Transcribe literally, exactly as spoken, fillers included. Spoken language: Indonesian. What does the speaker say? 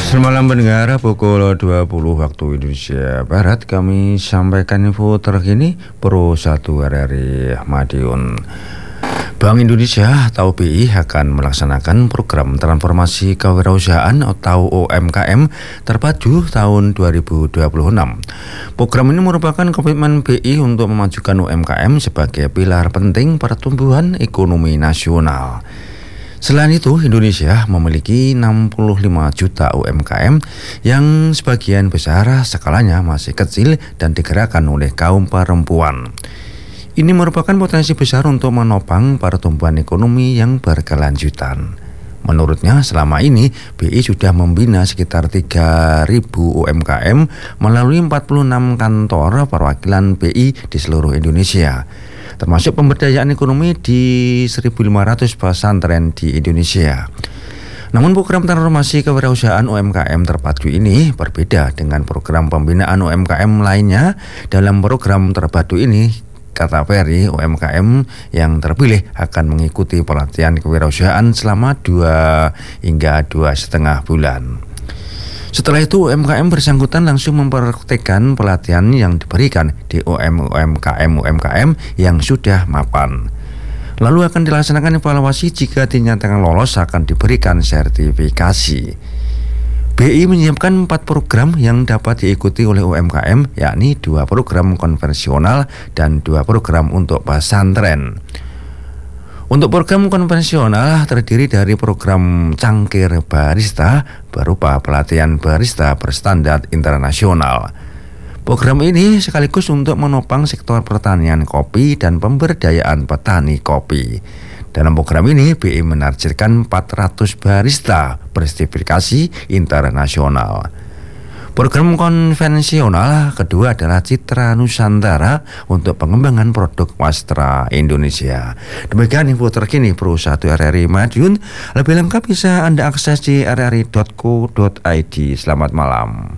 Selamat malam pendengar, pukul dua puluh waktu Indonesia Barat kami sampaikan info terkini Pro satu R R I Madiun. Bank Indonesia atau B I akan melaksanakan program transformasi kewirausahaan atau U M K M terpadu tahun dua ribu dua puluh enam. Program ini merupakan komitmen B I untuk memajukan U M K M sebagai pilar penting pertumbuhan ekonomi nasional. Selain itu, Indonesia memiliki enam puluh lima juta U M K M yang sebagian besar skalanya masih kecil dan digerakkan oleh kaum perempuan. Ini merupakan potensi besar untuk menopang pertumbuhan ekonomi yang berkelanjutan. Menurutnya, selama ini B I sudah membina sekitar tiga ribu U M K M melalui empat puluh enam kantor perwakilan B I di seluruh Indonesia, termasuk pemberdayaan ekonomi di seribu lima ratus pesantren di Indonesia. Namun program transformasi kewirausahaan U M K M terpadu ini berbeda dengan program pembinaan U M K M lainnya. Dalam program terpadu ini, kata Ferry, U M K M yang terpilih akan mengikuti pelatihan kewirausahaan selama dua hingga dua setengah bulan. Setelah itu, U M K M bersangkutan langsung mempraktekkan pelatihan yang diberikan di U M K M U M K M yang sudah mapan. Lalu akan dilaksanakan evaluasi, jika dinyatakan lolos akan diberikan sertifikasi. B I menyiapkan empat program yang dapat diikuti oleh U M K M, yakni dua program konvensional dan dua program untuk pesantren. Untuk program konvensional terdiri dari program cangkir barista berupa pelatihan barista berstandar internasional. Program ini sekaligus untuk menopang sektor pertanian kopi dan pemberdayaan petani kopi. Dalam program ini, B I menargetkan empat ratus barista bersertifikasi internasional. Program konvensional kedua adalah Citra Nusantara untuk pengembangan produk wastra Indonesia. Demikian info terkini Pro satu R R I Madiun. Lebih lengkap bisa Anda akses di r r i dot co dot i d. Selamat malam.